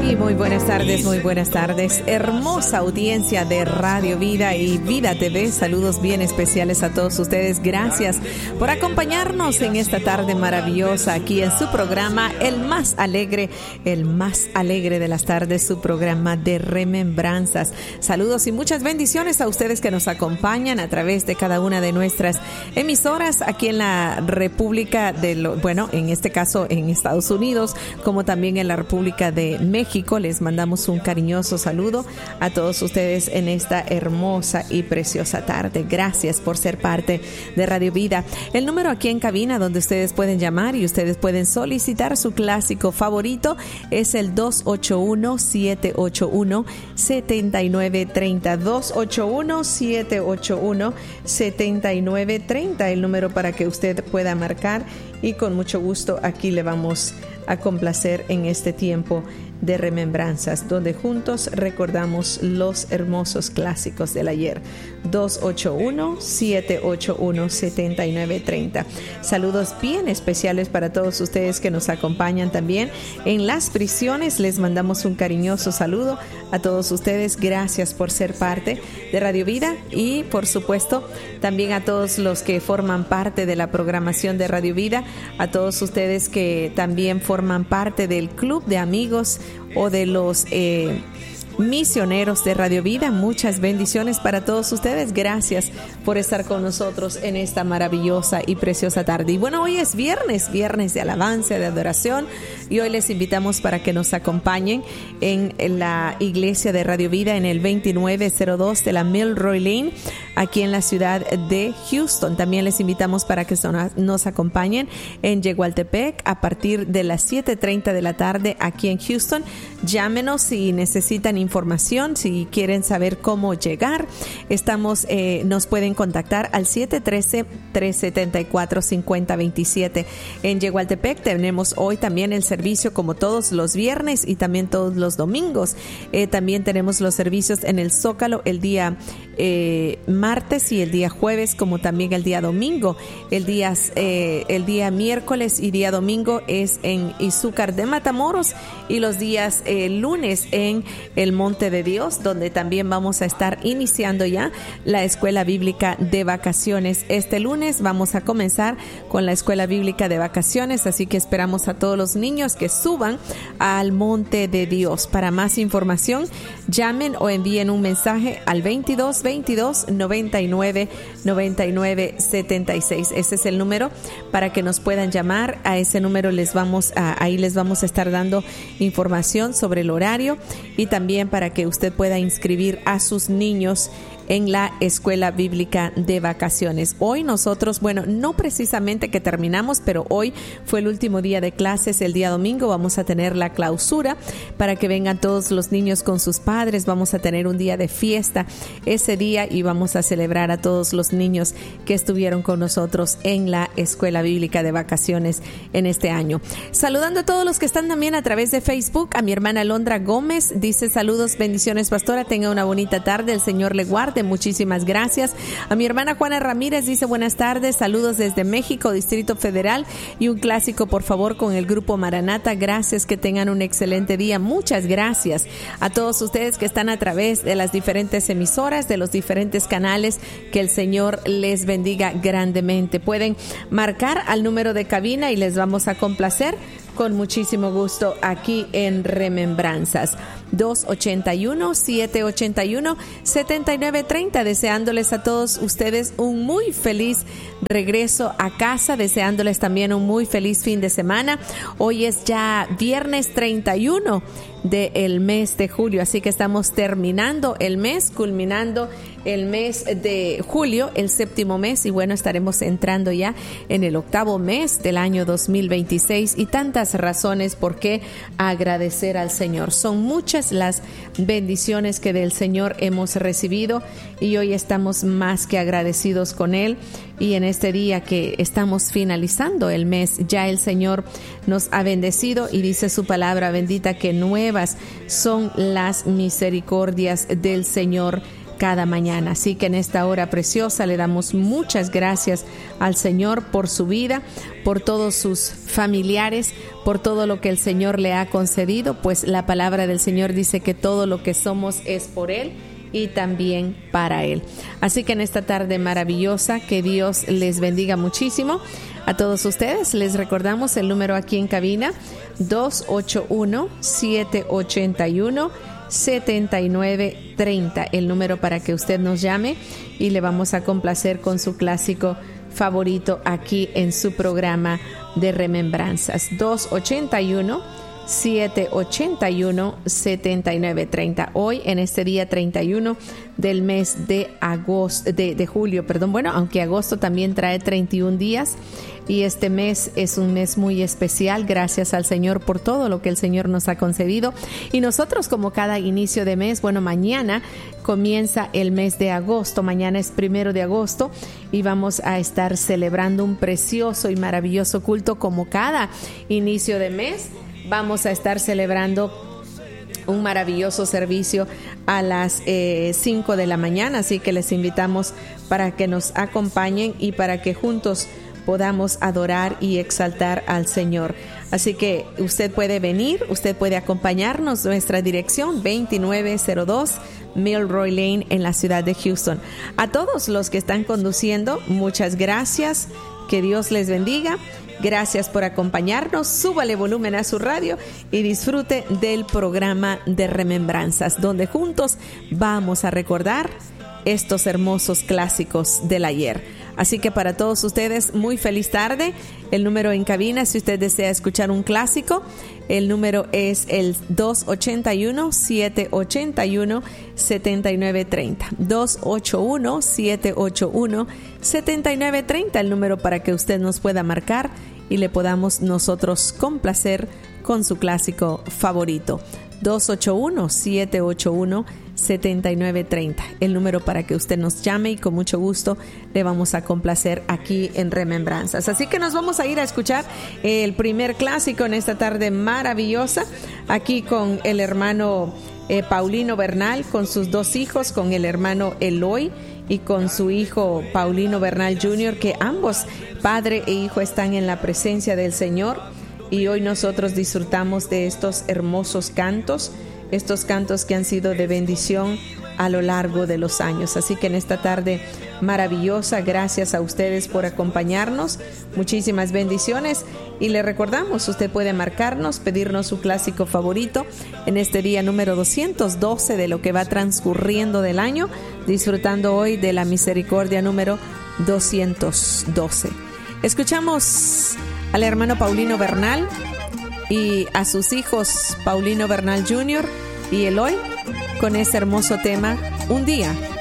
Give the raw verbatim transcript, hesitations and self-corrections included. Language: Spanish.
Y muy buenas tardes, muy buenas tardes. Hermosa audiencia de Radio Vida y Vida T V. Saludos bien especiales a todos ustedes. Gracias por acompañarnos en esta tarde maravillosa aquí en su programa, el más alegre, el más alegre de las tardes, su programa de remembranzas. Saludos y muchas bendiciones a ustedes que nos acompañan a través de cada una de nuestras emisoras aquí en la República de, lo, bueno, en este caso en Estados Unidos, como también en la República de México. Les mandamos un cariñoso saludo a todos ustedes en esta hermosa y preciosa tarde. Gracias por ser parte de Radio Vida. El número aquí en cabina donde ustedes pueden llamar y ustedes pueden solicitar su clásico favorito es el dos ocho uno, siete ocho uno, siete nueve tres cero. dos ocho uno, siete ocho uno, siete nueve tres cero, el número para que usted pueda marcar y con mucho gusto aquí le vamos a complacer en este tiempo de remembranzas, donde juntos recordamos los hermosos clásicos del ayer. dos ocho uno, siete ocho uno, siete nueve tres cero. Saludos bien especiales para todos ustedes que nos acompañan también en las prisiones. Les mandamos un cariñoso saludo a todos ustedes. Gracias por ser parte de Radio Vida y, por supuesto, también a todos los que forman parte de la programación de Radio Vida, a todos ustedes que también forman parte del club de amigos o de los eh, misioneros de Radio Vida. Muchas bendiciones para todos ustedes. Gracias por estar con nosotros en esta maravillosa y preciosa tarde. Y bueno, hoy es viernes, viernes de alabanza, de adoración, y hoy les invitamos para que nos acompañen en la iglesia de Radio Vida en el veintinueve cero dos de la Milroy Lane, aquí en la ciudad de Houston. También les invitamos para que nos acompañen en Yegualtepec a partir de las siete treinta de la tarde aquí en Houston. Llámenos si necesitan información, si quieren saber cómo llegar. Estamos, eh, nos pueden contactar al siete uno tres, tres siete cuatro, cinco cero dos siete. En Yegualtepec tenemos hoy también el servicio como todos los viernes y también todos los domingos. Eh, también tenemos los servicios en el Zócalo el día eh, martes y el día jueves, como también el día domingo. El día, eh, el día miércoles y día domingo es en Izúcar de Matamoros, y los días eh, lunes en el Monte de Dios, donde también vamos a estar iniciando ya la escuela bíblica de vacaciones. Este lunes vamos a comenzar con la escuela bíblica de vacaciones, así que esperamos a todos los niños que suban al Monte de Dios. Para más información, llamen o envíen un mensaje al veintidós veintidós noventa y nueve noventa y nueve setenta y seis. Ese es el número para que nos puedan llamar. A ese número les vamos a, ahí les vamos a estar dando información sobre el horario y también para que usted pueda inscribir a sus niños en la escuela bíblica de vacaciones. Hoy nosotros, bueno, no precisamente que terminamos, pero hoy fue el último día de clases. El día domingo vamos a tener la clausura para que vengan todos los niños con sus padres. Vamos a tener un día de fiesta ese día y vamos a celebrar a todos los niños que estuvieron con nosotros en la escuela bíblica de vacaciones en este año. Saludando a todos los que están también a través de Facebook. A mi hermana Londra Gómez dice: saludos, bendiciones, pastora, tenga una bonita tarde, el Señor le guarde. Muchísimas gracias. A mi hermana Juana Ramírez dice: buenas tardes, saludos desde México, Distrito Federal, y un clásico por favor con el grupo Maranata. Gracias, que tengan un excelente día. Muchas gracias a todos ustedes que están a través de las diferentes emisoras, de los diferentes canales. Que el Señor les bendiga grandemente. Pueden marcar al número de cabina y les vamos a complacer con muchísimo gusto aquí en Remembranzas. dos ocho uno, siete ocho uno, siete nueve tres cero. Deseándoles a todos ustedes un muy feliz regreso a casa, deseándoles también un muy feliz fin de semana. Hoy es ya viernes treinta y uno del mes de julio, así que estamos terminando el mes, culminando el mes de julio, el séptimo mes, y bueno, estaremos entrando ya en el octavo mes del año dos mil veintiséis, y tantas razones por qué agradecer al Señor. Son muchas las bendiciones que del Señor hemos recibido y hoy estamos más que agradecidos con Él. Y en este día que estamos finalizando el mes, ya el Señor nos ha bendecido y dice su palabra bendita que nuevas son las misericordias del Señor cada mañana. Así que en esta hora preciosa le damos muchas gracias al Señor por su vida, por todos sus familiares, por todo lo que el Señor le ha concedido, pues la palabra del Señor dice que todo lo que somos es por Él y también para Él. Así que en esta tarde maravillosa, que Dios les bendiga muchísimo. A todos ustedes les recordamos el número aquí en cabina, dos ocho uno, siete ocho uno, siete nueve tres cero, el número para que usted nos llame y le vamos a complacer con su clásico favorito aquí en su programa de remembranzas. dos ocho uno, siete ocho uno, siete nueve tres cero. Hoy en este día treinta y uno del mes de agosto, de, de julio, perdón. Bueno, aunque agosto también trae treinta y un días, y este mes es un mes muy especial. Gracias al Señor por todo lo que el Señor nos ha concedido. Y nosotros, como cada inicio de mes, bueno, mañana comienza el mes de agosto. Mañana es primero de agosto y vamos a estar celebrando un precioso y maravilloso culto. Como cada inicio de mes, vamos a estar celebrando un maravilloso servicio a las eh, cinco de la mañana, así que les invitamos para que nos acompañen y para que juntos podamos adorar y exaltar al Señor. Así que usted puede venir, usted puede acompañarnos. Nuestra dirección veintinueve cero dos Milroy Lane en la ciudad de Houston. A todos los que están conduciendo, muchas gracias, que Dios les bendiga. Gracias por acompañarnos. Súbale volumen a su radio y disfrute del programa de remembranzas, donde juntos vamos a recordar estos hermosos clásicos del ayer. Así que para todos ustedes, muy feliz tarde. El número en cabina, si usted desea escuchar un clásico, el número es el dos ocho uno, siete ocho uno, siete nueve tres cero. dos ocho uno, siete ocho uno, siete nueve tres cero, el número para que usted nos pueda marcar y le podamos nosotros complacer con su clásico favorito. dos ocho uno, siete ocho uno, siete nueve tres cero, el número para que usted nos llame y con mucho gusto le vamos a complacer aquí en Remembranzas. Así que nos vamos a ir a escuchar el primer clásico en esta tarde maravillosa, aquí con el hermano eh, Paulino Bernal, con sus dos hijos, con el hermano Eloy y con su hijo Paulino Bernal junior, que ambos, padre e hijo, están en la presencia del Señor. Y hoy nosotros disfrutamos de estos hermosos cantos, estos cantos que han sido de bendición a lo largo de los años. Así que en esta tarde maravillosa, gracias a ustedes por acompañarnos. Muchísimas bendiciones. Y le recordamos, usted puede marcarnos, pedirnos su clásico favorito en este día número doscientos doce de lo que va transcurriendo del año, disfrutando hoy de la misericordia número doscientos doce. Escuchamos al hermano Paulino Bernal y a sus hijos Paulino Bernal junior y Eloy con este hermoso tema, Un Día